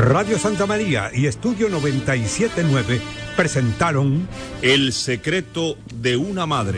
Radio Santa María y Estudio 97.9 presentaron El secreto de una madre.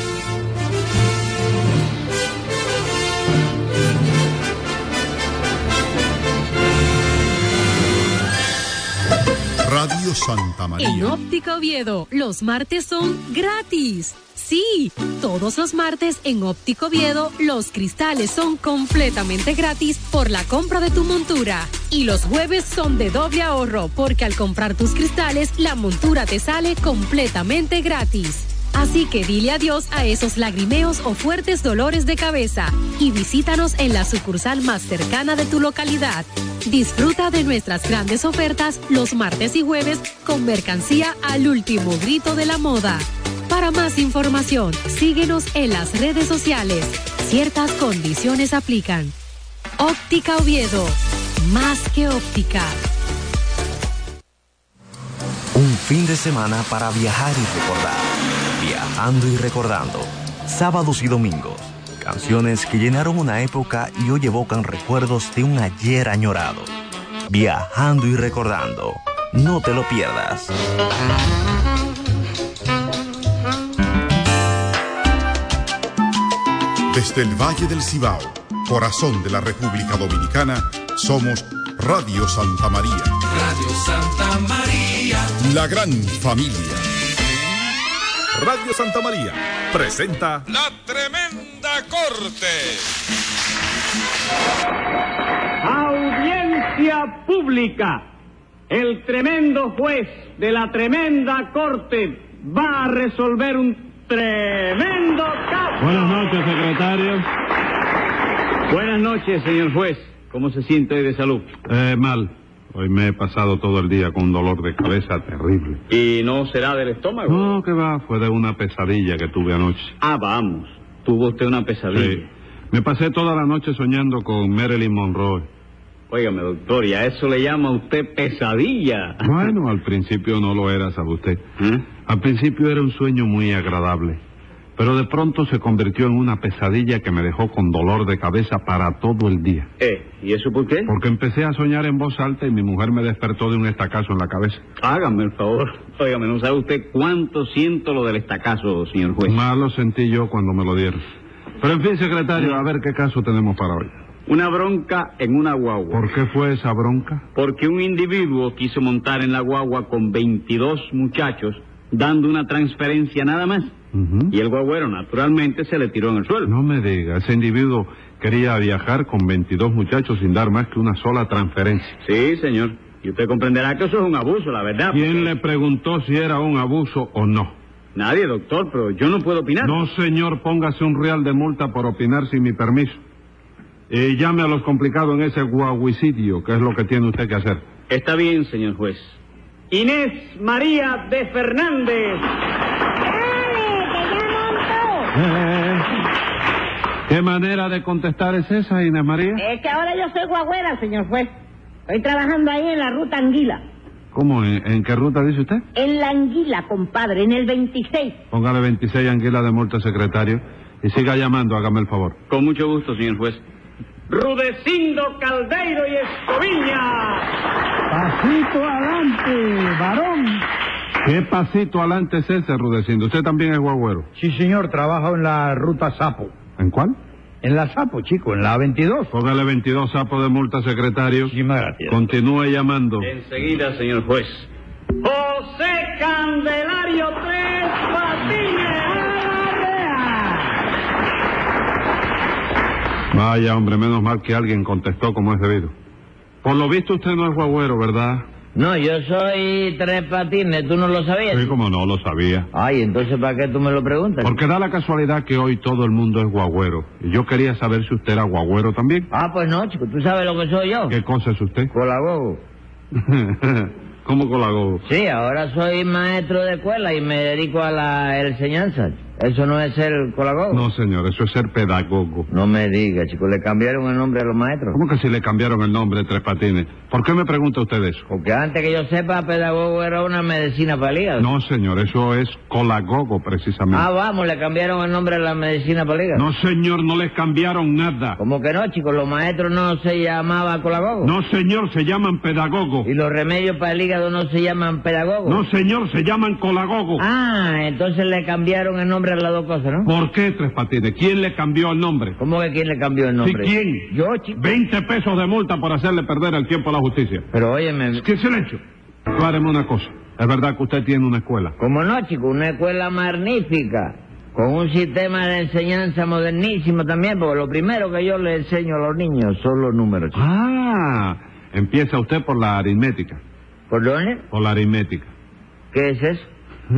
Radio Santa María. En Óptica Oviedo, los martes son gratis. Sí, todos los martes en Óptica Oviedo, los cristales son completamente gratis por la compra de tu montura. Y los jueves son de doble ahorro, porque al comprar tus cristales, la montura te sale completamente gratis. Así que dile adiós a esos lagrimeos o fuertes dolores de cabeza y visítanos en la sucursal más cercana de tu localidad. Disfruta de nuestras grandes ofertas los martes y jueves con mercancía al último grito de la moda. Para más información, síguenos en las redes sociales. Ciertas condiciones aplican. Óptica Oviedo, más que óptica. Un fin de semana para viajar y recordar. Viajando y recordando. Sábados y domingos. Canciones que llenaron una época y hoy evocan recuerdos de un ayer añorado. Viajando y recordando. No te lo pierdas. Desde el Valle del Cibao, corazón de la República Dominicana, somos Radio Santa María. Radio Santa María. La gran familia. Radio Santa María presenta La Tremenda Corte. Audiencia pública. El tremendo juez de la tremenda corte va a resolver un tremendo caso. Buenas noches, secretario. Buenas noches, señor juez. ¿Cómo se siente hoy de salud? Mal. Hoy me he pasado todo el día con un dolor de cabeza terrible. ¿Y no será del estómago? No, que va, fue de una pesadilla que tuve anoche. Ah, vamos. Tuvo usted una pesadilla. Sí. Me pasé toda la noche soñando con Marilyn Monroe. Óigame, doctor, ¿y a eso le llama usted pesadilla? Bueno, al principio no lo era, ¿sabe usted? Al principio era un sueño muy agradable, pero de pronto se convirtió en una pesadilla que me dejó con dolor de cabeza para todo el día. ¿Y eso por qué? Porque empecé a soñar en voz alta y mi mujer me despertó de un estacazo en la cabeza. Hágame el favor. Óigame, ¿no sabe usted cuánto siento lo del estacazo, señor juez? Más lo sentí yo cuando me lo dieron. Pero en fin, secretario, a ver qué caso tenemos para hoy. Una bronca en una guagua. ¿Por qué fue esa bronca? Porque un individuo quiso montar en la guagua con 22 muchachos, dando una transferencia nada más. Y el guagüero, naturalmente, se le tiró en el suelo. No me diga, ese individuo quería viajar con 22 muchachos sin dar más que una sola transferencia. Sí, señor. Y usted comprenderá que eso es un abuso, la verdad. ¿Quién le preguntó si era un abuso o no? Nadie, doctor, pero yo no puedo opinar. No, señor, póngase un real de multa por opinar sin mi permiso. Y llame a los complicados en ese guaguicidio, que es lo que tiene usted que hacer. Está bien, señor juez. Inés María de Fernández. ¿Qué manera de contestar es esa, Inés María? Es que ahora yo soy guagüera, señor juez. Estoy trabajando ahí en la ruta Anguila. ¿Cómo? ¿En qué ruta dice usted? En la Anguila, compadre, en el 26. Póngale 26 anguilas de multa, secretario, y siga llamando, hágame el favor. Con mucho gusto, señor juez. Rudecindo Caldeiro y Escoviña. Pasito adelante, varón. ¿Qué pasito adelante es ese, Rudecindo? ¿Usted también es guagüero? Sí, señor, trabajo en la ruta Sapo. ¿En cuál? En la Sapo, chico, en la 22. Póngale 22 sapos de multa, secretario. Muchísimas gracias. Continúe llamando. Enseguida, señor juez. José Candelario Tres Patines. Vaya, hombre, menos mal que alguien contestó como es debido. Por lo visto usted no es guagüero, ¿verdad? No, yo soy Tres Patines, ¿tú no lo sabías? Sí, como no, lo sabía. Ay, entonces ¿para qué tú me lo preguntas? Porque da la casualidad que hoy todo el mundo es guagüero. Y yo quería saber si usted era guagüero también. Ah, pues no, chico, ¿tú sabes lo que soy yo? ¿Qué cosa es usted? Colagogo. ¿Cómo colagogo? Sí, ahora soy maestro de escuela y me dedico a la enseñanza. ¿Eso no es ser colagogo? No, señor, eso es ser pedagogo. No me diga, chico, ¿le cambiaron el nombre a los maestros? ¿Cómo que si le cambiaron el nombre Tres Patines? ¿Por qué me pregunta usted eso? Porque antes que yo sepa, pedagogo era una medicina para el hígado. No, señor, eso es colagogo, precisamente. Ah, vamos, le cambiaron el nombre a la medicina para el hígado. No, señor, no les cambiaron nada. ¿Cómo que no, chicos? Los maestros no se llamaban colagogo. No, señor, se llaman pedagogo. ¿Y los remedios para el hígado no se llaman pedagogo? No, señor, se llaman colagogo. Ah, entonces le cambiaron el nombre a las dos cosas, ¿no? ¿Por qué, Tres Patines? ¿Quién le cambió el nombre? ¿Cómo que quién le cambió el nombre? ¿Sí, quién? Yo, chico. 20 pesos de multa por hacerle perder el tiempo a la justicia. Pero óyeme... ¿Qué silencio? Acláreme una cosa. ¿Es verdad que usted tiene una escuela? ¿Cómo no, chico? Una escuela magnífica, con un sistema de enseñanza modernísimo también, porque lo primero que yo le enseño a los niños son los números, chico. Ah, empieza usted por la aritmética. ¿Por dónde? Por la aritmética. ¿Qué es eso?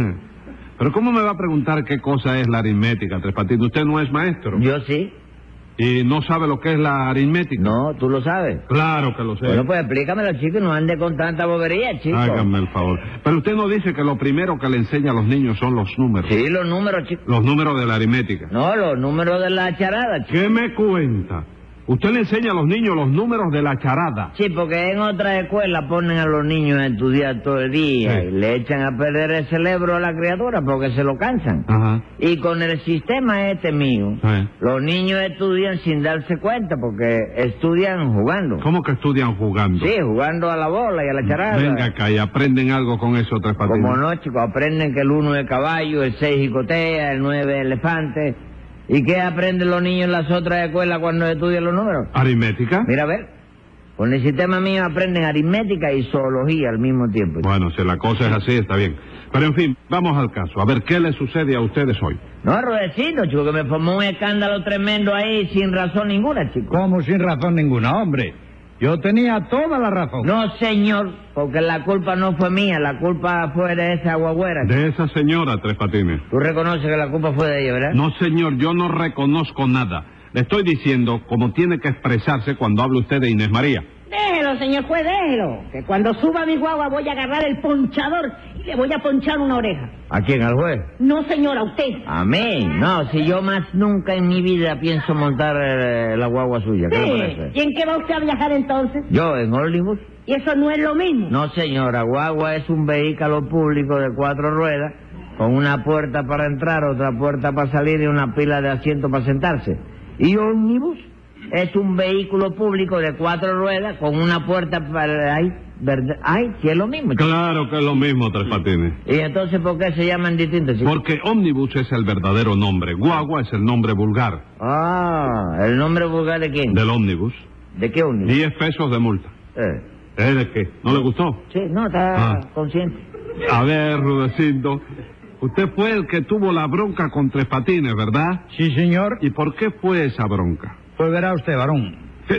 Pero ¿cómo me va a preguntar qué cosa es la aritmética, Tres Patines? Usted no es maestro. Yo sí. ¿Y no sabe lo que es la aritmética? No, ¿tú lo sabes? Claro que lo sé. Bueno, pues explícamelo, chico, y no ande con tanta bobería, chico. Hágame el favor. Pero usted no dice que lo primero que le enseña a los niños son los números. Sí, los números, chico. Los números de la aritmética. No, los números de la charada, chico. ¿Qué me cuenta? Usted le enseña a los niños los números de la charada. Sí, porque en otras escuelas ponen a los niños a estudiar todo el día y le echan a perder el cerebro a la criatura porque se lo cansan. Ajá. Y con el sistema este mío, los niños estudian sin darse cuenta porque estudian jugando. ¿Cómo que estudian jugando? Sí, jugando a la bola y a la charada. Venga acá y aprenden algo con eso, Tres Patines. Como no, chicos, aprenden que el 1 es caballo, el 6 jicotea, el 9 es elefante. ¿Y qué aprenden los niños en las otras escuelas cuando estudian los números? ¿Aritmética? Mira, a ver. Con el sistema mío aprenden aritmética y zoología al mismo tiempo. Bueno, si la cosa es así, está bien. Pero en fin, vamos al caso. A ver, ¿qué les sucede a ustedes hoy? No, Rodecito, chico, que me formó un escándalo tremendo ahí sin razón ninguna, chico. ¿Cómo sin razón ninguna, hombre? Yo tenía toda la razón. No, señor, porque la culpa no fue mía, la culpa fue de esa guagüera. De esa señora, Tres Patines. Tú reconoces que la culpa fue de ella, ¿verdad? No, señor, yo no reconozco nada. Le estoy diciendo cómo tiene que expresarse cuando hable usted de Inés María. Déjelo, señor juez, déjelo. Que cuando suba mi guagua voy a agarrar el ponchador y le voy a ponchar una oreja. ¿A quién, al juez? No, señor, a usted. ¿A mí? No, si yo más nunca en mi vida pienso montar la guagua suya. ¿Qué le parece? ¿Y en qué va usted a viajar entonces? Yo, en ómnibus. ¿Y eso no es lo mismo? No, señora, guagua es un vehículo público de 4 ruedas, con una puerta para entrar, otra puerta para salir y una pila de asientos para sentarse. ¿Y ómnibus? Es un vehículo público de 4 ruedas con una puerta para... Ay, ¿verdad? Ay, sí es lo mismo. Claro que es lo mismo, Tres Patines. ¿Y entonces por qué se llaman distintos? Porque ómnibus es el verdadero nombre. Guagua es el nombre vulgar. Ah, ¿el nombre vulgar de quién? Del ómnibus. ¿De qué ómnibus? 10 pesos de multa. ¿De qué? ¿No le gustó? Sí, no, está consciente. A ver, Rudecindo, usted fue el que tuvo la bronca con Tres Patines, ¿verdad? Sí, señor. ¿Y por qué fue esa bronca? Pues verá usted, varón.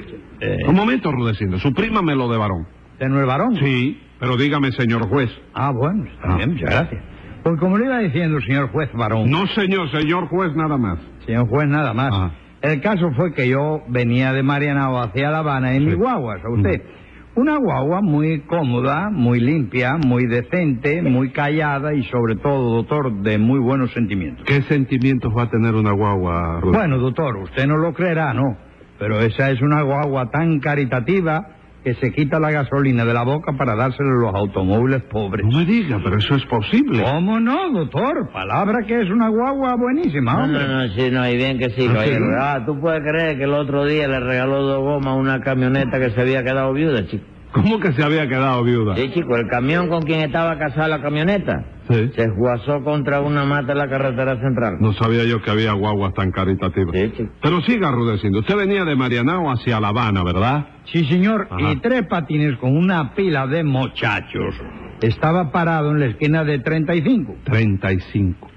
Un momento, Rudecindo, suprímamelo de varón. ¿De no es varón? Sí, pero dígame, señor juez. Ah, bueno, está bien, muchas gracias. Pues como le iba diciendo, señor juez varón... No, señor juez nada más. Señor juez nada más. Ajá. El caso fue que yo venía de Marianao hacia La Habana en mi guagua, ¿sabe usted? Una guagua muy cómoda, muy limpia, muy decente, muy callada y sobre todo, doctor, de muy buenos sentimientos. ¿Qué sentimientos va a tener una guagua, Rudecindo? Bueno, doctor, usted no lo creerá, ¿no? Pero esa es una guagua tan caritativa que se quita la gasolina de la boca para dársela a los automóviles pobres. No me diga, pero eso es posible. ¿Cómo no, doctor? Palabra que es una guagua buenísima, hombre. No, sí, no, y bien que sí, caballero. Ah, tú puedes creer que el otro día le regaló 2 gomas a una camioneta que se había quedado viuda, chico. ¿Cómo que se había quedado viuda? Sí, chico, el camión con quien estaba casada la camioneta se juazó contra una mata en la carretera central. No sabía yo que había guaguas tan caritativas. Sí, chico. Pero siga, Rudecindo, usted venía de Marianao hacia La Habana, ¿verdad? Sí, señor, Ajá. y Tres Patines con una pila de muchachos estaba parado en la esquina de 35. 35.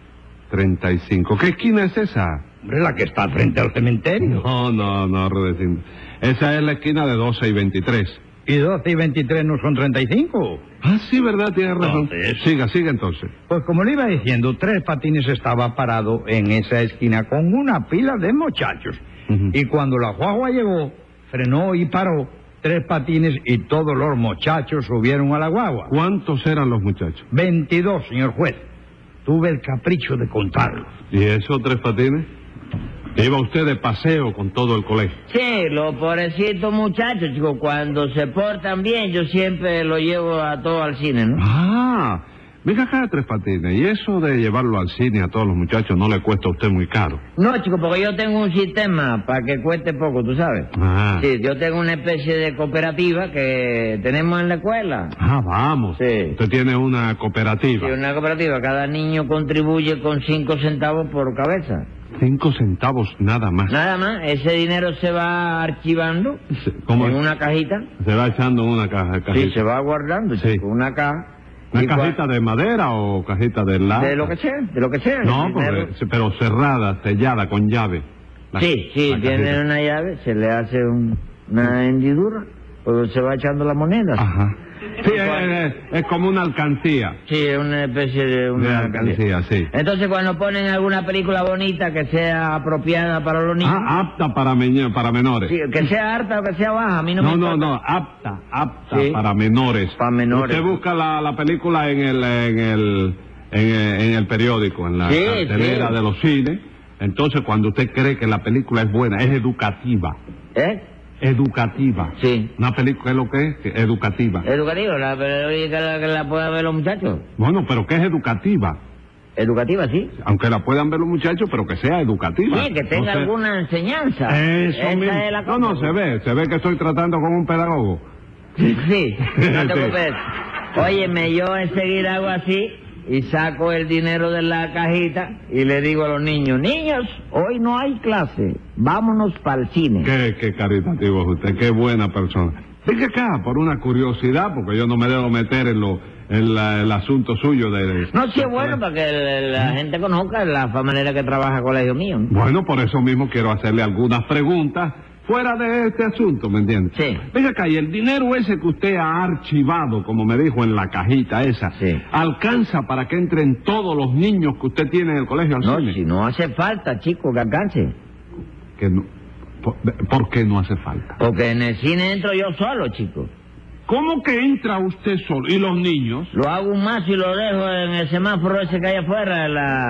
¿Qué esquina es esa? Hombre, la que está frente al cementerio. No, Rudecindo. Esa es la esquina de 12 y 23. ¿Y 12 y 23 no son 35? Ah, sí, ¿verdad? Tiene razón. Entonces... Siga entonces. Pues como le iba diciendo, Tres Patines estaba parado en esa esquina con una pila de muchachos. Y cuando la guagua llegó, frenó y paró, Tres Patines y todos los muchachos subieron a la guagua. ¿Cuántos eran los muchachos? 22, señor juez. tuve el capricho de contarlos. ¿Y eso, Tres Patines? ¿Iba usted de paseo con todo el colegio? Sí, los pobrecitos muchachos, chicos, cuando se portan bien, yo siempre los llevo a todos al cine, ¿no? Ah, venga acá, Tres Patines, ¿y eso de llevarlo al cine a todos los muchachos no le cuesta a usted muy caro? No, chicos, porque yo tengo un sistema para que cueste poco, ¿tú sabes? Ah. Sí, yo tengo una especie de cooperativa que tenemos en la escuela. Ah, vamos. Sí. Usted tiene una cooperativa. Sí, una cooperativa. Cada niño contribuye con 5 centavos por cabeza. 5 centavos nada más. Nada más. Ese dinero se va archivando ¿Cómo en es? una cajita. Se va echando en una cajita. Sí, se va guardando, Sí. chico, una caja. ¿Una Y cajita de madera o cajita de lata? De lo que sea, de lo que sea. No, El dinero- pero cerrada, sellada, con llave. Sí, la tiene cajita. una llave, se le hace una hendidura, pues se va echando la moneda. Ajá. Sí, es como una alcancía. Sí, es una especie de una alcancía, sí. Entonces, cuando ponen alguna película bonita que sea apropiada para los niños... Ah, apta para menores. Sí, que sea harta o que sea baja, a mí no me importa. No, apta Sí. para menores. Para menores. Usted busca la película en el periódico, en la Sí, cartelera sí. de los cines. Entonces, cuando usted cree que la película es buena, es educativa. ¿Eh? Educativa. Sí. Una película, ¿qué es lo que es? Educativa. Educativo, que la puedan ver los muchachos. Bueno, pero ¿qué es educativa? Educativa, sí. Aunque la puedan ver los muchachos, pero que sea educativa. Sí, que tenga No sé- alguna enseñanza. Eso Esa mismo. es la No, cosa. se ve que estoy tratando con un pedagogo. Sí, no te Sí. preocupes. Óyeme, yo enseguida hago así y saco el dinero de la cajita y le digo a los niños, niños, hoy no hay clase, vámonos para el cine. Qué caritativo es usted, qué buena persona. Venga acá, por una curiosidad, porque yo no me debo meter en el asunto suyo de... No, sí es bueno para que la gente conozca la manera que trabaja el colegio mío. Bueno, por eso mismo quiero hacerle algunas preguntas fuera de este asunto, ¿me entiende? Sí. Venga acá, y el dinero ese que usted ha archivado, como me dijo, en la cajita esa, Sí. ¿alcanza para que entren todos los niños que usted tiene en el colegio al No, cine? si no hace falta, chico, que alcance. Que no, ¿por qué no hace falta? Porque en el cine entro yo solo, chico. ¿Cómo que entra usted solo? ¿Y los niños? Lo hago un mazo y lo dejo en el semáforo ese que hay afuera,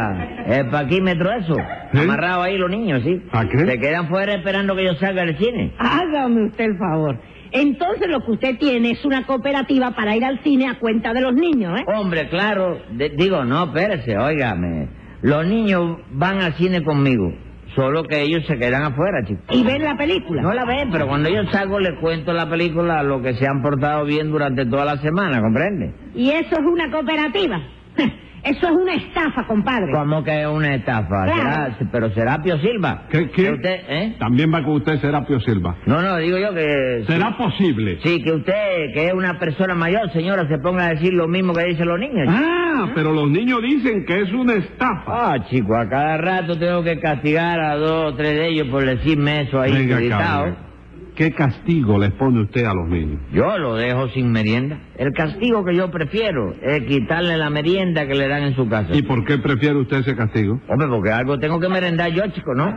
el paquímetro eso. ¿Sí? Amarrado ahí los niños, sí. ¿A qué? Se quedan fuera esperando que yo salga del cine. Hágame usted el favor. Entonces lo que usted tiene es una cooperativa para ir al cine a cuenta de los niños, ¿eh? Hombre, claro. Digo, no, espérese, óigame. Los niños van al cine conmigo. Solo que ellos se quedan afuera, chicos. Y ven la película. No la ven, pero cuando yo salgo les cuento la película a los que se han portado bien durante toda la semana, ¿comprende? ¿Y eso es una cooperativa? Eso es una estafa, compadre. ¿Cómo que es una estafa? Claro. Pero Serapio Silva. ¿Qué? Que usted, ¿eh? También va con usted Serapio Silva. No, digo yo que... ¿Será posible? Sí, que usted, que es una persona mayor, señora, se ponga a decir lo mismo que dicen los niños. Ah, pero los niños dicen que es una estafa. Ah, chico, a cada rato tengo que castigar a 2 o 3 de ellos por decirme eso ahí Venga acá, gritado. venga. ¿Qué castigo les pone usted a los niños? Yo lo dejo sin merienda. El castigo que yo prefiero es quitarle la merienda que le dan en su casa. ¿Y por qué prefiere usted ese castigo? Hombre, porque algo tengo que merendar yo, chico, ¿no?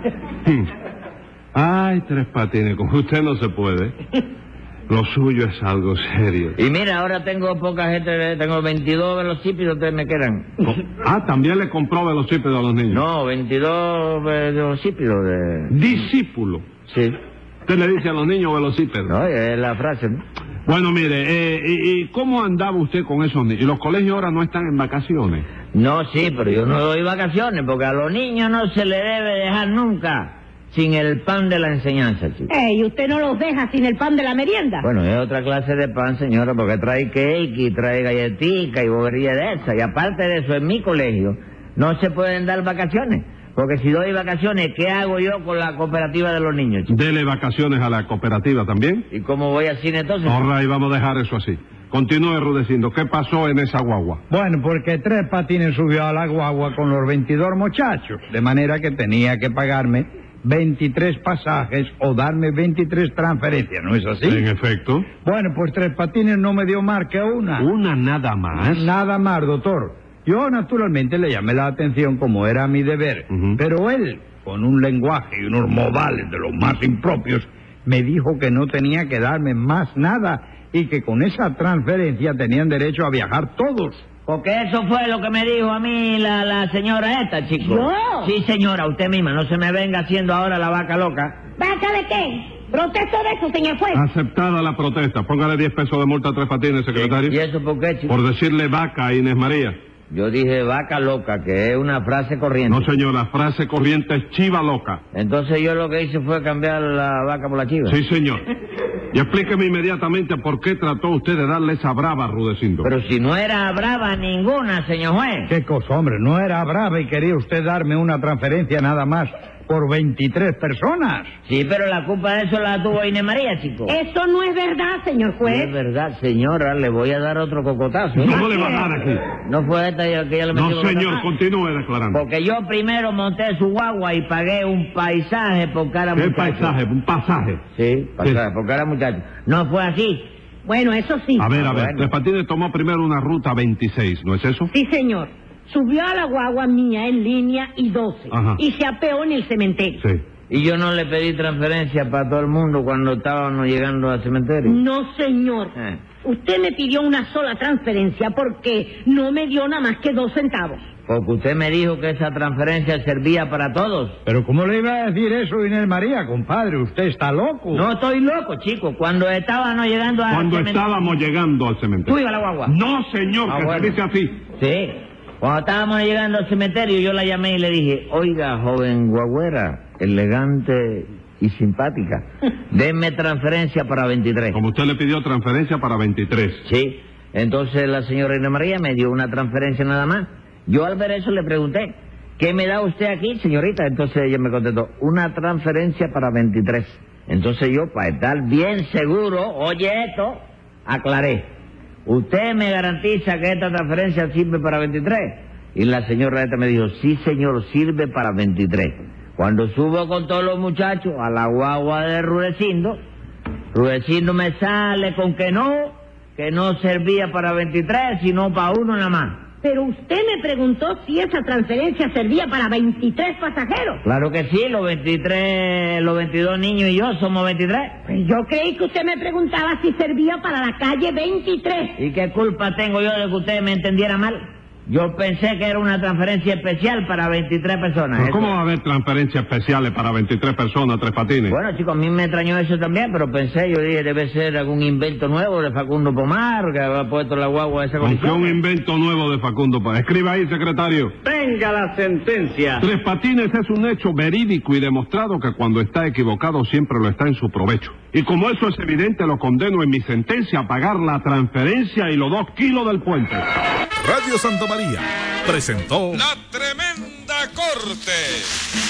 Ay, Tres Patines, con usted no se puede. Lo suyo es algo serio. Y mira, ahora tengo poca gente, tengo 22 velocípedos, ustedes me quedan. Ah, también le compró velocípedos a los niños. No, 22 velocípedos de... Discípulo. Sí. Usted le dice a los niños velocípedos. No, es la frase, ¿no? Bueno, mire, ¿y cómo andaba usted con esos niños? ¿Y los colegios ahora no están en vacaciones? No, sí, pero yo no doy vacaciones, porque a los niños no se le debe dejar nunca sin el pan de la enseñanza, chico. ¿Y usted no los deja sin el pan de la merienda? Bueno, es otra clase de pan, señora, porque trae cake y trae galletica y bobería de esa. Y aparte de eso, en mi colegio no se pueden dar vacaciones. Porque si doy vacaciones, ¿qué hago yo con la cooperativa de los niños, chico? Dele vacaciones a la cooperativa también. ¿Y cómo voy al cine entonces? Ahora, y vamos a dejar eso así. Continúe, Rudecindo. ¿Qué pasó en esa guagua? Bueno, porque Tres Patines subió a la guagua con los 22 muchachos, de manera que tenía que pagarme 23 pasajes o darme 23 transferencias, ¿no es así? En efecto. Bueno, pues Tres Patines no me dio más que una. ¿Una nada más? Nada más, doctor. Yo naturalmente le llamé la atención como era mi deber, pero él, con un lenguaje y unos modales de los más impropios, me dijo que no tenía que darme más nada y que con esa transferencia tenían derecho a viajar todos. Porque eso fue lo que me dijo a mí la señora esta, chico. ¿Yo? Sí, señora, usted misma. No se me venga haciendo ahora la vaca loca. ¿Vaca de qué? Protesto de eso, señor juez. Aceptada la protesta. Póngale 10 pesos de multa a Tres Patines, secretario. ¿Y eso por qué, chico? Por decirle vaca a Inés María. Yo dije vaca loca, que es una frase corriente. No, señor, la frase corriente es chiva loca. Entonces yo lo que hice fue cambiar la vaca por la chiva. Sí, señor. Y explíqueme inmediatamente por qué trató usted de darle esa brava a Rudecindo. Pero si no era brava ninguna, señor juez. ¿Qué cosa, hombre? No era brava y quería usted darme una transferencia nada más por 23 personas. Sí, pero la culpa de eso la tuvo Inés María, chico. Eso no es verdad, señor juez. Es verdad, señora, le voy a dar otro cocotazo. ¿Cómo le va a dar aquí? ¿No fue esta que ya le metí No, cocotazo? señor, continúe declarando. Porque yo primero monté su guagua y pagué un paisaje por cada ¿Qué muchacho. paisaje? ¿Un pasaje? Sí, pasaje por cada muchacho. ¿No fue así? Bueno, eso sí. A ver, bueno. Tres Patines tomó primero una ruta 26, ¿no es eso? Sí, señor. Subió a la guagua mía en línea y 12. Ajá. Y se apeó en el cementerio. Sí. ¿Y yo no le pedí transferencia para todo el mundo cuando estábamos llegando al cementerio? No, señor. Eh. Usted me pidió una sola transferencia porque no me dio nada más que 2 centavos. Porque usted me dijo que esa transferencia servía para todos. Pero ¿cómo le iba a decir eso, Inés María, compadre? Usted está loco. No estoy loco, chico. Cuando estábamos llegando al Cuando cementerio... estábamos llegando al cementerio. ¿Tú ibas a la guagua? No, señor, que bueno. se dice así. Sí. Cuando estábamos llegando al cementerio, yo la llamé y le dije, oiga, joven guagüera, elegante y simpática, denme transferencia para 23. Como usted le pidió transferencia para 23. Sí. Entonces la señora Inés María me dio una transferencia nada más. Yo al ver eso le pregunté, ¿qué me da usted aquí, señorita? Entonces ella me contestó, una transferencia para 23. Entonces yo, para estar bien seguro, oye esto, aclaré. ¿Usted me garantiza que esta transferencia sirve para 23? Y la señora esta me dijo, sí, señor, sirve para 23. Cuando subo con todos los muchachos a la guagua de Rudecindo me sale con que no servía para 23, sino para uno nada más. Pero usted me preguntó si esa transferencia servía para 23 pasajeros. Claro que sí, los 22 niños y yo somos 23. Pues yo creí que usted me preguntaba si servía para la calle 23. ¿Y qué culpa tengo yo de que usted me entendiera mal? Yo pensé que era una transferencia especial para 23 personas. ¿Pero cómo va a haber transferencias especiales para 23 personas, Tres Patines? Bueno, chicos, a mí me extrañó eso también, pero pensé, yo dije, debe ser algún invento nuevo de Facundo Pomar, que ha puesto la guagua a esa ¿Con qué condición. un invento nuevo de Facundo Pomar? Escriba ahí, secretario. Venga la sentencia. Tres Patines es un hecho verídico y demostrado que cuando está equivocado siempre lo está en su provecho. Y como eso es evidente, lo condeno en mi sentencia a pagar la transferencia y los 2 kilos del puente. Radio Santa María presentó La Tremenda Corte.